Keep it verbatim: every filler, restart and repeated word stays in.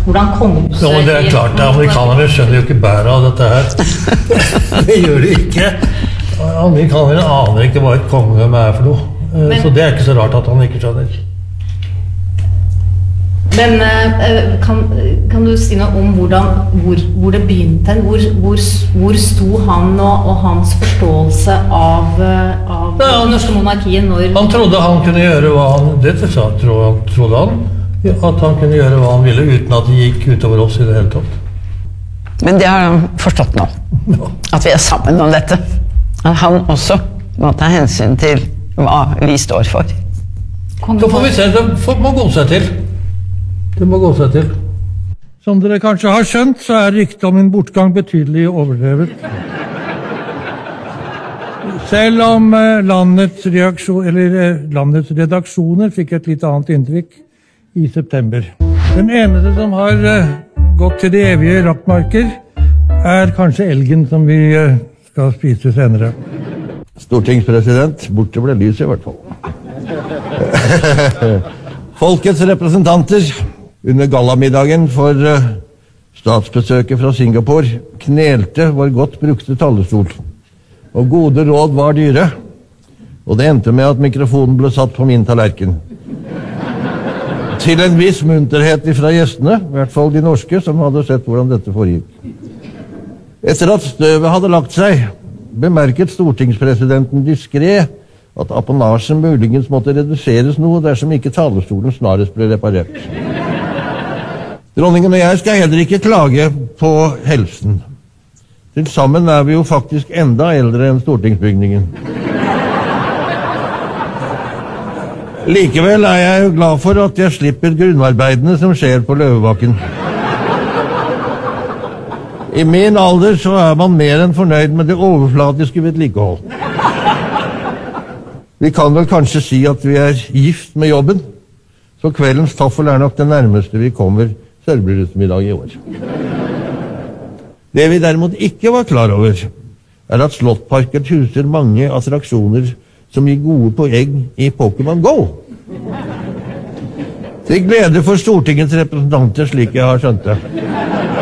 hvordan kongehuset... Ja, men det er klart, det, amerikanerne skjønner jo ikke bæret av dette her. Det gjør de ikke. Amerikanerne aner ikke hva et kongedømme er for noe. Men, så det er ikke så rart at han ikke skjønner. Men kan, kan du si noe om hvordan, hvor, hvor det begynte? Hvor, hvor, hvor sto han og, og hans forståelse av, av det norske monarkiet når... Han trodde han kunne gjøre hva han... Det sa, trodde han. At han kunne gjøre hva han ville uten at det gikk utover oss i det hele tatt. Men det har han forstått nå. Ja. At vi er sammen om dette. At han også må ta hensyn til hva vi står for. Så får vi se, det må gå seg til. Det må gå seg til. Som dere kanskje har skjønt, så er ryktet om min bortgang betydelig overdrevet. Selv om landets, reaksjon, eller landets redaksjoner fikk et litt annet inntrykk i september. Den eneste som har uh, gått til de evige rattmarker er kanskje elgen som vi uh, skal spise senere. Stortingspresident, borte ble lys i hvert fall. Folkets representanter under gallamiddagen for uh, statsbesøket fra Singapore knelte vår godt brukte talerstol. Og gode råd var dyre. Og det endte med at mikrofonen ble satt på min tallerken. Til en viss munterhet fra gjestene, i hvert fall de norske, som hadde sett hvordan dette foregikk. Etter at støvet hadde lagt seg, bemerket stortingspresidenten diskret at apanasjen muligens måtte reduseres noe dersom ikke talerstolen snarest ble reparert. Dronningen og jeg skal heller ikke klage på helsen. Til sammen er vi jo faktisk enda eldre enn stortingsbygningen. Likevel er jeg jo glad for at jeg slipper grunnarbeidene som skjer på Løvebakken. I min alder så er man mer enn fornøyd med det overflatiske vedlikehold. Vi kan vel kanskje si at vi er gift med jobben, så kveldens taffel er nok det nærmeste vi kommer sølvbryllupsmiddag i år. Det vi derimot ikke var klar over, er at Slottparken huser mange attraksjoner som gir gode poeng i Pokémon Go. Til glede for Stortingets representanter, slik jeg har skjønt det.